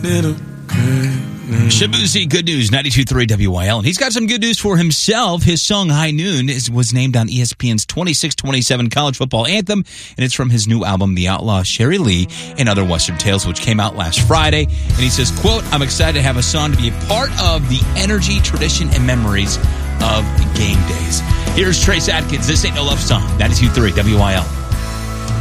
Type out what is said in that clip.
little crazy. Shabuzi, good news, 92.3 WYL. And he's got some good news for himself. His song High Noon was named on ESPN's 26-27 college football anthem, and it's from his new album, The Outlaw Sherry Lee and Other Western Tales, which came out last Friday. And he says, quote, I'm excited to have a song to be a part of the energy, tradition, and memories of game days. Here's Trace Adkins. This Ain't No Love Song, 92.3 WYL.